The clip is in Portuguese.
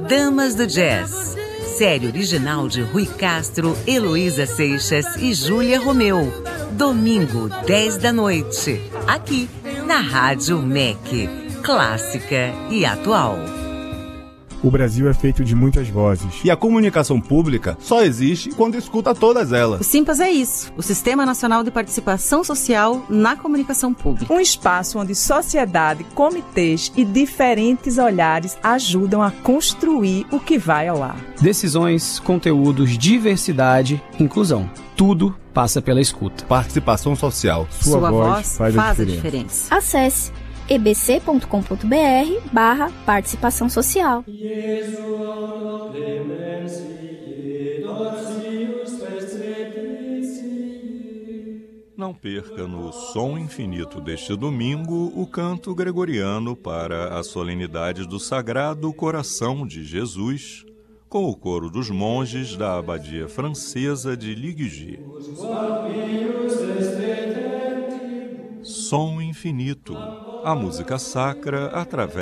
Damas do Jazz. Série original de Rui Castro, Heloísa Seixas e Júlia Romeu. Domingo, 10 da noite. Aqui, na Rádio MEC. Clássica e atual. O Brasil é feito de muitas vozes. E a comunicação pública só existe quando escuta todas elas. O Simpas é isso, o Sistema Nacional de Participação Social na Comunicação Pública. Um espaço onde sociedade, comitês e diferentes olhares ajudam a construir o que vai ao ar. Decisões, conteúdos, diversidade, inclusão. Tudo passa pela escuta. Participação social. Sua voz faz a diferença. Acesse ebc.com.br/participação social. Não perca no Som Infinito deste domingo o canto gregoriano para a solenidade do Sagrado Coração de Jesus, com o coro dos monges da Abadia Francesa de Liguier. Som Infinito, a música sacra através